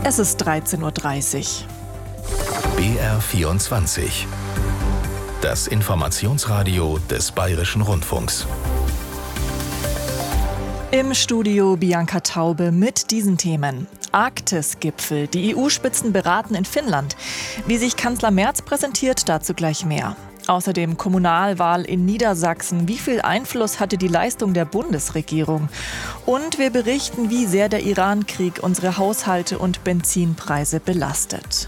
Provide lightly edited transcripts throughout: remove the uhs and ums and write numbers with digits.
Es ist 13:30 Uhr. BR24. Das Informationsradio des Bayerischen Rundfunks. Im Studio Bianca Taube mit diesen Themen. Arktis-Gipfel. Die EU-Spitzen beraten in Finnland. Wie sich Kanzler Merz präsentiert, dazu gleich mehr. Außerdem Kommunalwahl in Niedersachsen. Wie viel Einfluss hatte die Leistung der Bundesregierung? Und wir berichten, wie sehr der Iran-Krieg unsere Haushalte und Benzinpreise belastet.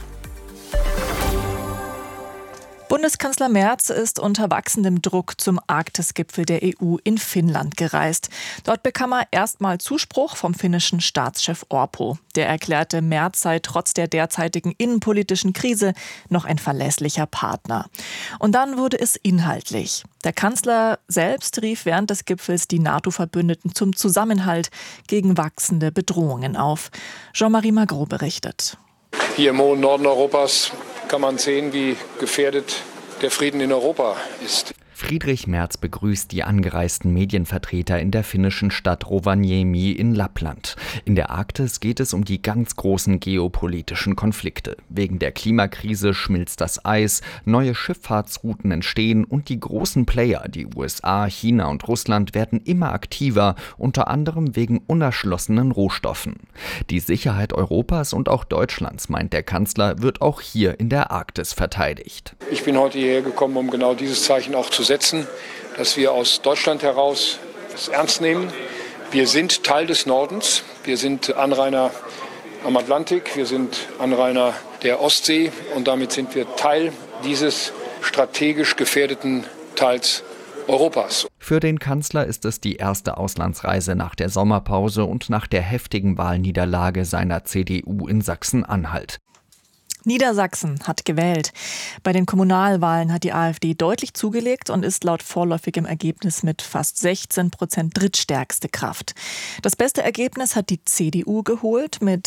Bundeskanzler Merz ist unter wachsendem Druck zum Arktis-Gipfel der EU in Finnland gereist. Dort bekam er erstmal Zuspruch vom finnischen Staatschef Orpo. Der erklärte, Merz sei trotz der derzeitigen innenpolitischen Krise noch ein verlässlicher Partner. Und dann wurde es inhaltlich. Der Kanzler selbst rief während des Gipfels die NATO-Verbündeten zum Zusammenhalt gegen wachsende Bedrohungen auf. Jean-Marie Magro berichtet. Hier im hohen Norden Europas kann man sehen, wie gefährdet der Frieden in Europa ist. Friedrich Merz begrüßt die angereisten Medienvertreter in der finnischen Stadt Rovaniemi in Lappland. In der Arktis geht es um die ganz großen geopolitischen Konflikte. Wegen der Klimakrise schmilzt das Eis, neue Schifffahrtsrouten entstehen und die großen Player, die USA, China und Russland, werden immer aktiver, unter anderem wegen unerschlossenen Rohstoffen. Die Sicherheit Europas und auch Deutschlands, meint der Kanzler, wird auch hier in der Arktis verteidigt. Ich bin heute hierher gekommen, um genau dieses Zeichen auch zu setzen, dass wir aus Deutschland heraus es ernst nehmen. Wir sind Teil des Nordens, wir sind Anrainer am Atlantik, wir sind Anrainer der Ostsee und damit sind wir Teil dieses strategisch gefährdeten Teils Europas. Für den Kanzler ist es die erste Auslandsreise nach der Sommerpause und nach der heftigen Wahlniederlage seiner CDU in Sachsen-Anhalt. Niedersachsen hat gewählt. Bei den Kommunalwahlen hat die AfD deutlich zugelegt und ist laut vorläufigem Ergebnis mit fast 16% drittstärkste Kraft. Das beste Ergebnis hat die CDU geholt mit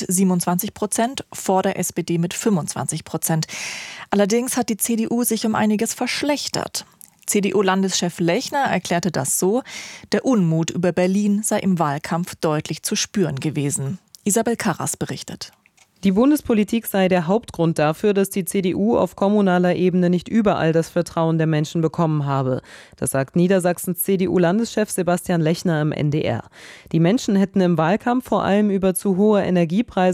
27%, vor der SPD mit 25%. Allerdings hat die CDU sich um einiges verschlechtert. CDU-Landeschef Lechner erklärte das so: Der Unmut über Berlin sei im Wahlkampf deutlich zu spüren gewesen. Isabel Karras berichtet. Die Bundespolitik sei der Hauptgrund dafür, dass die CDU auf kommunaler Ebene nicht überall das Vertrauen der Menschen bekommen habe. Das sagt Niedersachsens CDU-Landeschef Sebastian Lechner im NDR. Die Menschen hätten im Wahlkampf vor allem über zu hohe Energiepreise